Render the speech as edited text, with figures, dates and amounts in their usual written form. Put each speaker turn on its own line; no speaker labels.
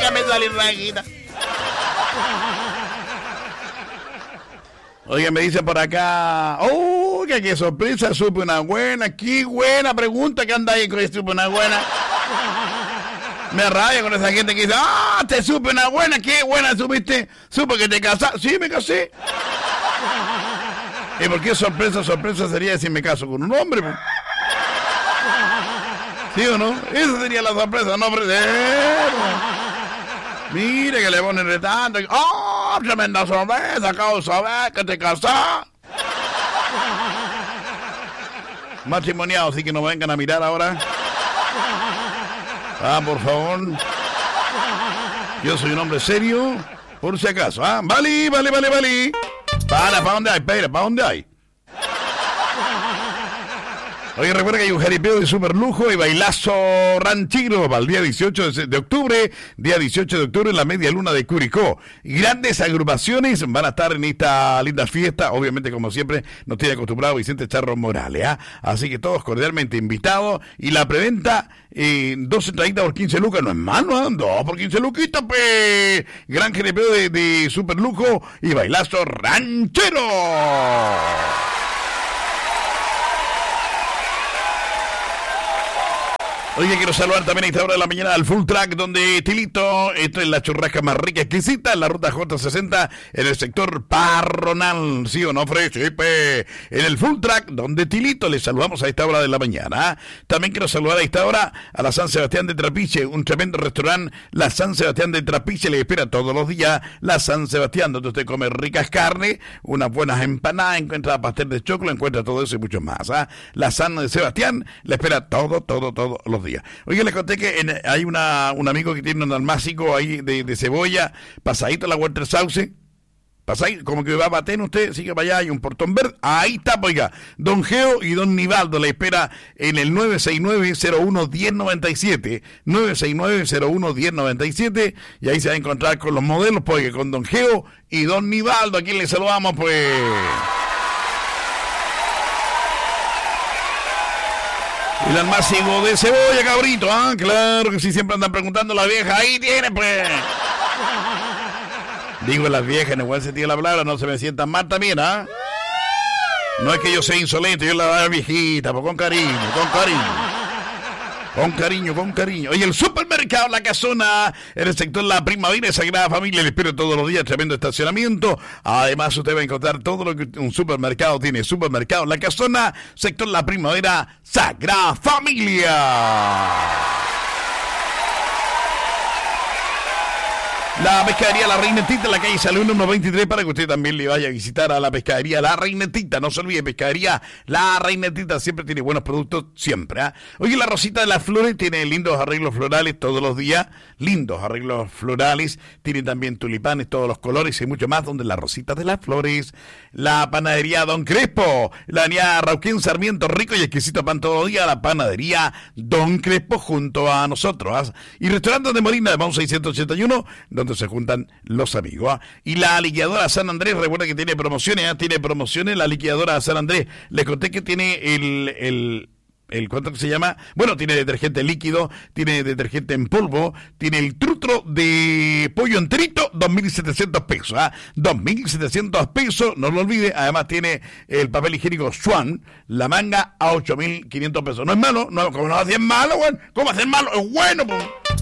me sale rajita. Oye, me dice por acá, qué sorpresa, supe una buena, qué buena pregunta que anda ahí con supe una buena. Me rabia con esa gente que dice, te supe una buena, qué buena supiste, supe que te casaste, sí, me casé. ¿Y por qué sorpresa sería si me caso con un hombre? Pues? ¿Sí o no? Esa sería la sorpresa, no ofrecer. Mire que le ponen retando. Tremenda sorpresa, acabo de saber que te casás. Matrimoniados, así que no vengan a mirar ahora. Por favor. Yo soy un hombre serio, por si acaso. Vale. ¿Para dónde hay? ¿Para dónde hay? Oye, recuerda que hay un jaripeo de super lujo y bailazo ranchero para el día 18 de octubre, en la media luna de Curicó. Grandes agrupaciones van a estar en esta linda fiesta, obviamente como siempre nos tiene acostumbrado Vicente Charro Morales, así que todos cordialmente invitados y la preventa, 2 entraditas por 15 lucas, no es malo, 2 por 15 luquitas, pues. Gran jaripeo de super lujo y bailazo ranchero. Oye, quiero saludar también a esta hora de la mañana al Full Track, donde Tilito, esta es la churrasca más rica, exquisita, en la ruta J60, en el sector Parronal, ¿sí o no, Fred? Sí, pues, en el Full Track, donde Tilito, le saludamos a esta hora de la mañana. También quiero saludar a esta hora a la San Sebastián de Trapiche, un tremendo restaurante, la San Sebastián de Trapiche, le espera todos los días, la San Sebastián, donde usted come ricas carnes, unas buenas empanadas, encuentra pastel de choclo, encuentra todo eso y mucho más, La San Sebastián le espera todos los días. Oye, les conté que hay un amigo que tiene un almácigo ahí de cebolla, pasadito a la Walter Sauce. Pasáis, como que va a bater usted, sigue para allá, hay un portón verde. Ahí está, oiga. Don Geo y don Nivaldo le espera en el 969-01-1097. 969-01-1097. Y ahí se va a encontrar con los modelos, pues, con don Geo y don Nivaldo. A quien le saludamos, pues. El almácigo de cebolla, cabrito, claro que sí, siempre andan preguntando a la vieja, ahí tiene, pues. Digo las viejas, en el buen sentido de la palabra, no se me sientan mal también, No es que yo sea insolente, yo la viejita, pues con cariño. Con cariño. Oye, el supermercado La Casona, en el sector La Primavera y Sagrada Familia, le espero todos los días, tremendo estacionamiento. Además, usted va a encontrar todo lo que un supermercado tiene. Supermercado La Casona, sector La Primavera, Sagrada Familia. La pescadería La Reinetita, en la calle Salud número 23, para que usted también le vaya a visitar a la pescadería La Reinetita. No se olvide, pescadería La Reinetita siempre tiene buenos productos, siempre. Oye, la Rosita de las Flores tiene lindos arreglos florales todos los días. Lindos arreglos florales. Tiene también tulipanes, todos los colores y mucho más, donde la Rosita de las Flores. La panadería Don Crespo, la avenida Rauquén Sarmiento, rico y exquisito pan todo el día. La panadería Don Crespo junto a nosotros. Y restaurante de Molina de Mount 681, donde se juntan los amigos. Y la liquidadora San Andrés, recuerda que tiene promociones, la liquidadora San Andrés. Les conté que tiene el ¿cuánto se llama? Bueno, tiene detergente líquido, tiene detergente en polvo, tiene el trutro de pollo enterito, 2.700 pesos, 2.700 pesos, no lo olvide. Además tiene el papel higiénico Swan, la manga a 8.500 pesos. No es malo, no, como no hace malo, bueno, ¿cómo hacer malo? Es bueno, pues.